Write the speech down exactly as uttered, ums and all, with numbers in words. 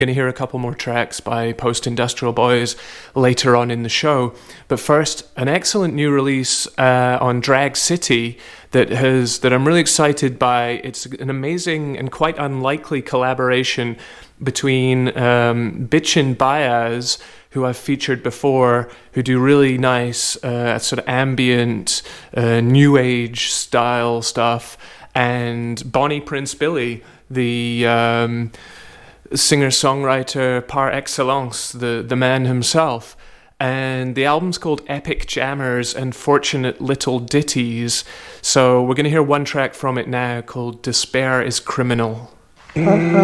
Going to hear a couple more tracks by Post Industrial Boys later on in the show, but first, an excellent new release uh, on Drag City that has that I'm really excited by. It's an amazing and quite unlikely collaboration between um, Bitchin' Baez, who I've featured before, who do really nice uh, sort of ambient, uh, new age style stuff, and Bonnie Prince Billy, the um, singer-songwriter par excellence, the, the man himself. And the album's called Epic Jammers and Fortunate Little Ditties. So we're going to hear one track from it now called Despair is Criminal.